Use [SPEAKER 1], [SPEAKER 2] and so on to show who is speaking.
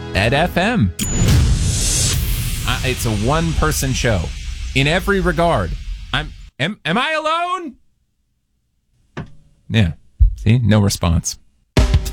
[SPEAKER 1] Ed FM. It's a one-person show in every regard. Am I alone? Yeah. See, no response.